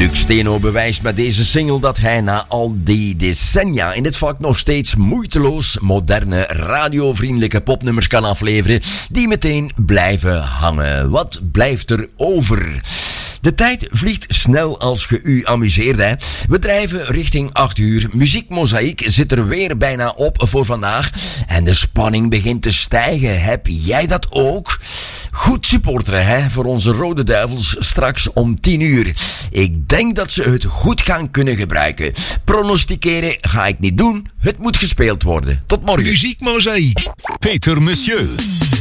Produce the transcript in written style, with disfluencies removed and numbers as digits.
Luc Steno bewijst met deze single dat hij na al die decennia in dit vak nog steeds moeiteloos moderne radiovriendelijke popnummers kan afleveren die meteen blijven hangen. Wat blijft er over? De tijd vliegt snel als je u amuseert, hè. We drijven richting 8 uur. Muziekmozaïek zit er weer bijna op voor vandaag. En de spanning begint te stijgen. Heb jij dat ook? Goed supporteren, hè, voor onze Rode Duivels straks om 10 uur. Ik denk dat ze het goed gaan kunnen gebruiken. Pronosticeren ga ik niet doen. Het moet gespeeld worden. Tot morgen. Muziekmozaïek. Peter Monsieur.